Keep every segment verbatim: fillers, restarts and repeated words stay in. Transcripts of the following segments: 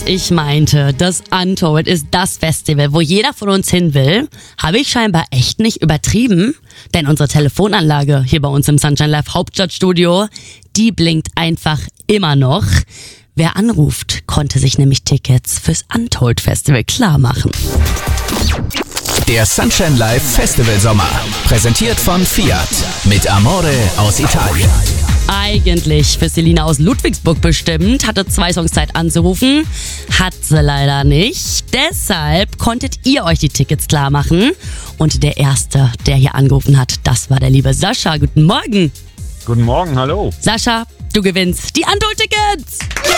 ich meinte, das Untold ist das Festival, wo jeder von uns hin will, habe ich scheinbar echt nicht übertrieben. Denn unsere Telefonanlage hier bei uns im Sunshine Live Hauptstadtstudio, die blinkt einfach immer noch. Wer anruft, konnte sich nämlich Tickets fürs Untold Festival klar machen. Der Sunshine Live Festival Sommer, präsentiert von Fiat mit Amore aus Italien. Eigentlich für Selina aus Ludwigsburg bestimmt, hatte zwei Songs Zeit anzurufen, hat sie leider nicht. Deshalb konntet ihr euch die Tickets klar machen. Und der Erste, der hier angerufen hat, das war der liebe Sascha. Guten Morgen. Guten Morgen, hallo. Sascha, du gewinnst die Untold-Tickets.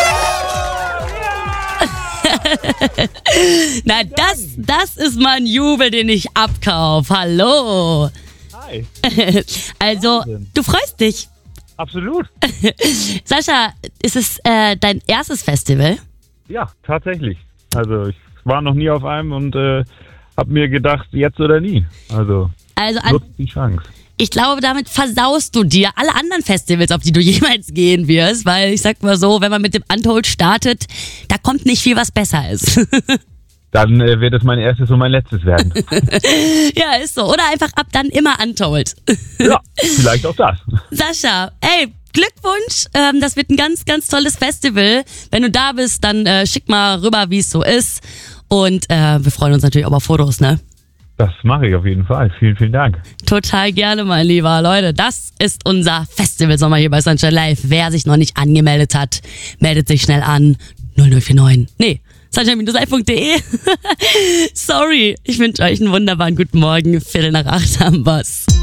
Na, das, das ist mein Jubel, den ich abkauf. Hallo. Hi. Also, Wahnsinn. du freust dich. Absolut. Sascha, ist es äh, dein erstes Festival? Ja, tatsächlich. Also ich war noch nie auf einem und äh, habe mir gedacht, jetzt oder nie. Also, Also an, nutzt die Chance. ich glaube, damit versaust du dir alle anderen Festivals, auf die du jemals gehen wirst, weil ich sag mal so, wenn man mit dem Untold startet, da kommt nicht viel, was besser ist. Dann äh, wird es mein erstes und mein letztes werden. Ja, ist so. Oder einfach ab dann immer Untold. Ja, vielleicht auch das. Sascha, ey, Glückwunsch. Ähm, das wird ein ganz, ganz tolles Festival. Wenn du da bist, dann äh, schick mal rüber, wie es so ist. Und äh, wir freuen uns natürlich auch auf Fotos, ne? Das mache ich auf jeden Fall. Vielen, vielen Dank. Total gerne, mein Lieber. Leute, das ist unser Festivalsommer hier bei Sunshine Live. Wer sich noch nicht angemeldet hat, meldet sich schnell an. null null vier neun. Nee, sunshine live punkt de. Sorry, ich wünsche euch einen wunderbaren guten Morgen. Viertel nach acht am Boss.